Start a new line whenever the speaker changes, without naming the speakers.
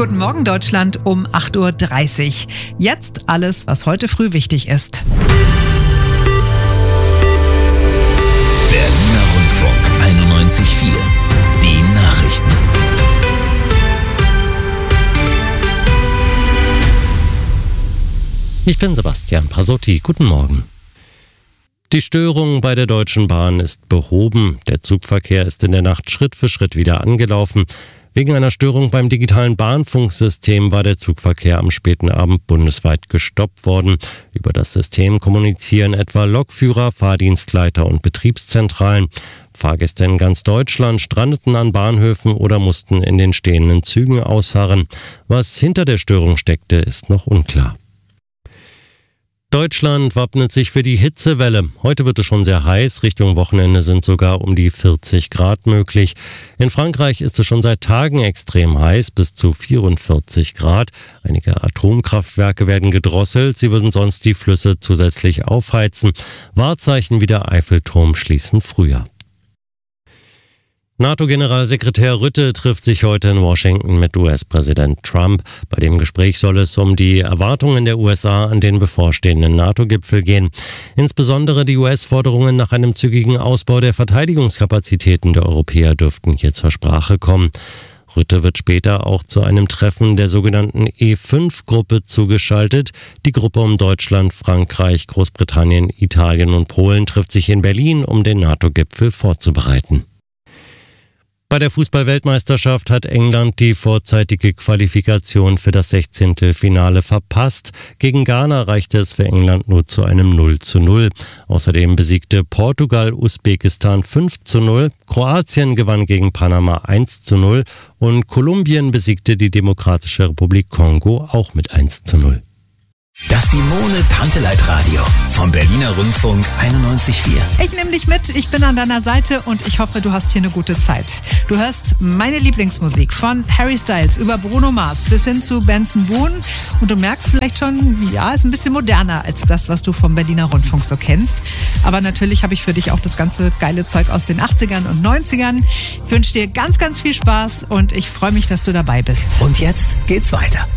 Guten Morgen Deutschland um 8.30 Uhr. Jetzt alles, was heute früh wichtig ist.
Berliner Rundfunk 91.4. Die Nachrichten.
Ich bin Sebastian Pasotti. Guten Morgen. Die Störung bei der Deutschen Bahn ist behoben. Der Zugverkehr ist in der Nacht Schritt für Schritt wieder angelaufen. Wegen einer Störung beim digitalen Bahnfunksystem war der Zugverkehr am späten Abend bundesweit gestoppt worden. Über das System kommunizieren etwa Lokführer, Fahrdienstleiter und Betriebszentralen. Fahrgäste in ganz Deutschland strandeten an Bahnhöfen oder mussten in den stehenden Zügen ausharren. Was hinter der Störung steckte, ist noch unklar. Deutschland wappnet sich für die Hitzewelle. Heute wird es schon sehr heiß. Richtung Wochenende sind sogar um die 40 Grad möglich. In Frankreich ist es schon seit Tagen extrem heiß, bis zu 44 Grad. Einige Atomkraftwerke werden gedrosselt. Sie würden sonst die Flüsse zusätzlich aufheizen. Wahrzeichen wie der Eiffelturm schließen früher. NATO-Generalsekretär Rutte trifft sich heute in Washington mit US-Präsident Trump. Bei dem Gespräch soll es um die Erwartungen der USA an den bevorstehenden NATO-Gipfel gehen. Insbesondere die US-Forderungen nach einem zügigen Ausbau der Verteidigungskapazitäten der Europäer dürften hier zur Sprache kommen. Rutte wird später auch zu einem Treffen der sogenannten E5-Gruppe zugeschaltet. Die Gruppe um Deutschland, Frankreich, Großbritannien, Italien und Polen trifft sich in Berlin, um den NATO-Gipfel vorzubereiten. Bei der Fußball-Weltmeisterschaft hat England die vorzeitige Qualifikation für das 16. Finale verpasst. Gegen Ghana reichte es für England nur zu einem 0:0. Außerdem besiegte Portugal Usbekistan 5:0, Kroatien gewann gegen Panama 1:0 und Kolumbien besiegte die Demokratische Republik Kongo auch mit 1:0.
Das Simone-Tanteleit-Radio vom Berliner Rundfunk 91.4.
Ich nehme dich mit, ich bin an deiner Seite und ich hoffe, du hast hier eine gute Zeit. Du hörst meine Lieblingsmusik von Harry Styles über Bruno Mars bis hin zu Benson Boone und du merkst vielleicht schon, ja, ist ein bisschen moderner als das, was du vom Berliner Rundfunk so kennst. Aber natürlich habe ich für dich auch das ganze geile Zeug aus den 80ern und 90ern. Ich wünsche dir ganz, ganz viel Spaß und ich freue mich, dass du dabei bist.
Und jetzt geht's weiter.